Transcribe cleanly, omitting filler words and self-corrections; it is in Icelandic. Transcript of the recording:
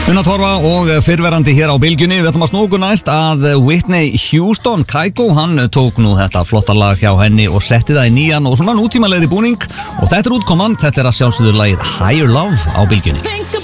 Una Torfa og fyrrverandi hér á Bylgjunni. Við ætlum að snúku næst að Whitney Houston, Kygo, hann tók nú þetta flotta lag hjá henni og setti það í nýjan og svona nútímalegri búning og þetta útkoman, þetta að sjálfsögðu lagið Higher Love á Bylgjunni.